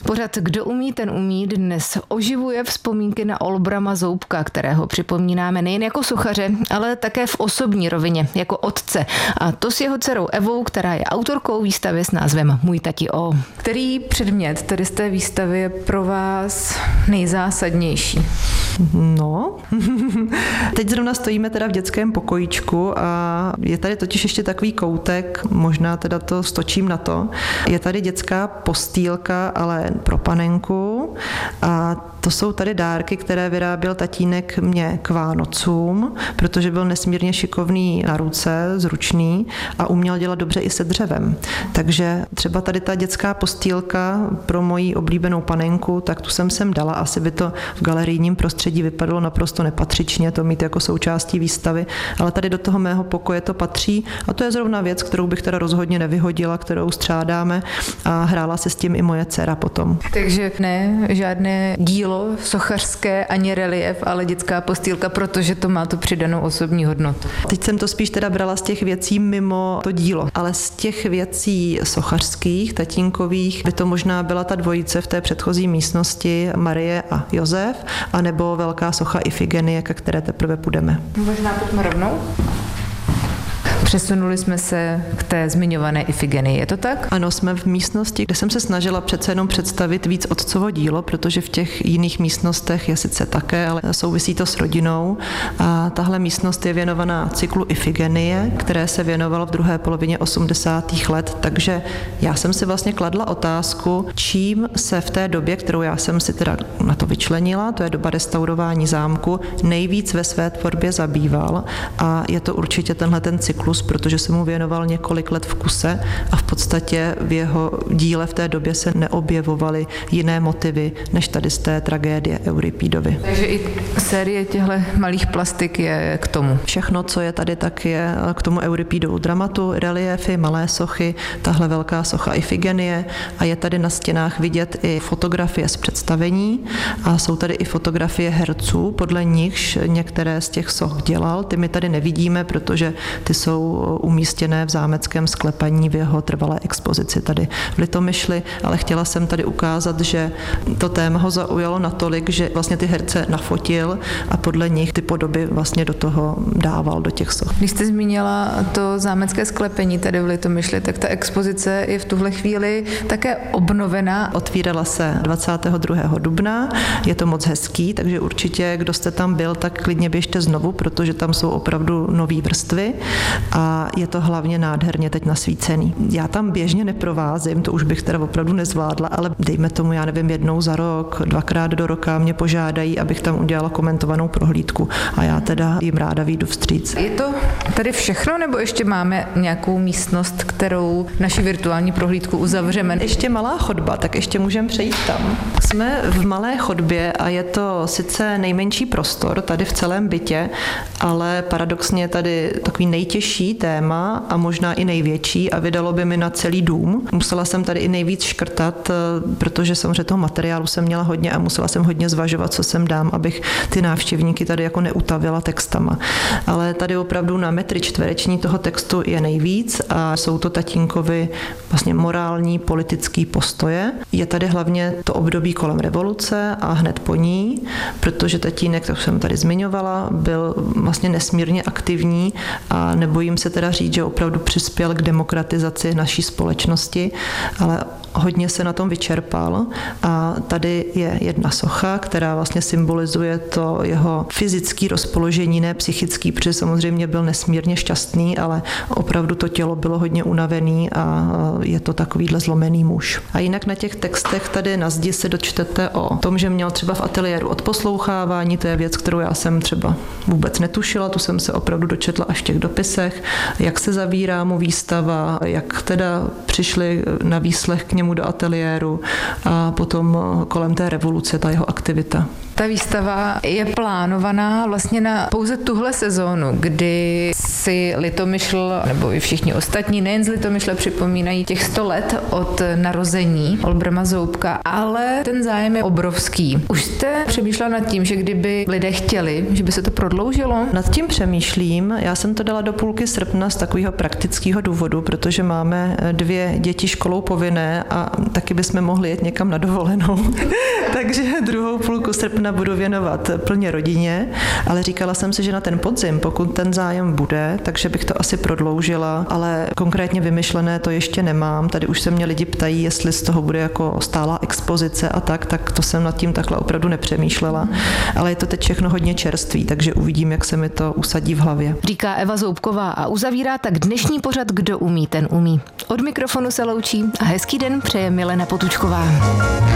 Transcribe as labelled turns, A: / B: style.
A: Pořad Kdo umí, ten umí dnes oživuje vzpomínky na Olbrama Zoubka, kterého připomínáme nejen jako sochaře, ale také v osobní rovině, jako otce. A to s jeho dcerou Evou, která je autorkou výstavy s názvem Můj tati O. Který předmět tedy z té výstavy je pro vás nejzásadnější?
B: No, teď zrovna stojíme teda v dětském pokojíčku a je tady totiž ještě takový koutek, možná teda to stočím na to. Je tady dětská postýlka, ale pro panenku a to jsou tady dárky, které vyráběl tatínek mě k Vánocům, protože byl nesmírně šikovný na ruce, zručný a uměl dělat dobře i se dřevem. Takže třeba tady ta dětská postýlka pro moji oblíbenou panenku, tak tu jsem sem dala. Asi by to v galerijním prostředí vypadalo naprosto nepatřičně, to mít jako součástí výstavy, ale tady do toho mého pokoje to patří a to je zrovna věc, kterou bych teda rozhodně nevyhodila, kterou střádáme a hrála se s tím i moje dcera potom.
A: Takže ne žádné dílo sochařské ani relief, ale dětská postýlka, protože to má tu přidanou osobní hodnotu.
B: Teď jsem to spíš teda brala z těch věcí mimo to dílo, ale z těch věcí sochařských, tatínkových, by to možná byla ta dvojice v té předchozí místnosti Marie a Josef, anebo velká socha Ifigenie, ke které teprve půjdeme.
A: Možná pojďme rovnou. Přesunuli jsme se k té zmiňované Ifigenii, je to tak?
B: Ano, jsme v místnosti, kde jsem se snažila přece jenom představit víc otcovo dílo, protože v těch jiných místnostech je sice také, ale souvisí to s rodinou. A tahle místnost je věnovaná cyklu Ifigenie, které se věnovalo v druhé polovině 80. let, takže já jsem si vlastně kladla otázku, čím se v té době, kterou já jsem si teda na to vyčlenila, to je doba restaurování zámku, nejvíc ve své tvorbě zabýval a je to určitě tenhle ten cyklus, protože se mu věnoval několik let v kuse a v podstatě v jeho díle v té době se neobjevovaly jiné motivy, než tady z té tragédie Euripidovy.
A: Takže i série těchto malých plastik je k tomu.
B: Všechno, co je tady, tak je k tomu Euripidovu dramatu, reliéfy, malé sochy, tahle velká socha Ifigenie a je tady na stěnách vidět i fotografie z představení a jsou tady i fotografie herců, podle nichž některé z těch soch dělal. Ty my tady nevidíme, protože ty jsou umístěné v zámeckém sklepení v jeho trvalé expozici tady v Litomyšli, ale chtěla jsem tady ukázat, že to téma ho zaujalo natolik, že vlastně ty herce nafotil a podle nich ty podoby vlastně do toho dával, do těch soch.
A: Když jste zmínila to zámecké sklepení tady v Litomyšli, tak ta expozice je v tuhle chvíli také obnovená.
B: Otvírala se 22. dubna, je to moc hezký, takže určitě, kdo jste tam byl, tak klidně běžte znovu, protože tam jsou opravdu nový vrstvy a je to hlavně nádherně teď nasvícený. Já tam běžně neprovázím, to už bych teda opravdu nezvládla, ale dejme tomu, já nevím, jednou za rok, dvakrát do roka mě požádají, abych tam udělala komentovanou prohlídku a já teda jim ráda vyjdu vstříc.
A: Je to tady všechno, nebo ještě máme nějakou místnost, kterou naši virtuální prohlídku uzavřeme?
B: Ještě malá chodba, tak ještě můžeme přejít tam. Jsme v malé chodbě a je to sice nejmenší prostor tady v celém bytě, ale paradoxně tady takový nejtěžší téma a možná i největší a vydalo by mi na celý dům. Musela jsem tady i nejvíc škrtat, protože samozřejmě toho materiálu jsem měla hodně a musela jsem hodně zvažovat, co sem dám, abych ty návštěvníky tady jako neutavila textama. Ale tady opravdu na metry čtvereční toho textu je nejvíc a jsou to tatínkovi vlastně morální, politický postoje. Je tady hlavně to období kolem revoluce a hned po ní, protože tatínek, to jsem tady zmiňovala, byl vlastně nesmírně aktivní a nebojím se teda říct, že opravdu přispěl k demokratizaci naší společnosti, ale hodně se na tom vyčerpal a tady je jedna socha, která vlastně symbolizuje to jeho fyzické rozpoložení, ne psychický, protože samozřejmě byl nesmírně šťastný, ale opravdu to tělo bylo hodně unavený a je to takovýhle zlomený muž. A jinak na těch textech tady na zdi se dočtete o tom, že měl třeba v ateliéru odposlouchávání, to je věc, kterou já jsem třeba vůbec netušila, tu jsem se opravdu dočetla až v těch dopisech, jak se zavírá mu výstava, jak teda přišli na výslech k němu do ateliéru a potom kolem té revoluce ta jeho aktivita.
A: Ta výstava je plánovaná vlastně na pouze tuhle sezónu, kdy si Litomyšl, nebo i všichni ostatní, nejen z Litomyšle, připomínají těch 100 let od narození Olbrama Zoubka, ale ten zájem je obrovský. Už jste přemýšlela nad tím, že kdyby lidé chtěli, že by se to prodloužilo?
B: Nad tím přemýšlím. Já jsem to dala do půlky srpna z takového praktického důvodu, protože máme 2 děti školou povinné a taky bychom mohli jet někam na dovolenou. Takže druhou půlku srpna budu věnovat plně rodině, ale říkala jsem si, že na ten podzim, pokud ten zájem bude, takže bych to asi prodloužila, ale konkrétně vymyšlené to ještě nemám. Tady už se mě lidi ptají, jestli z toho bude jako stálá expozice a tak to jsem nad tím takhle opravdu nepřemýšlela, ale je to teď všechno hodně čerstvý, takže uvidím, jak se mi to usadí v hlavě.
A: Říká Eva Zoubková a uzavírá tak dnešní pořad Kdo umí, ten umí. Od mikrofonu se loučí a hezký den přeje Milena Potůčková.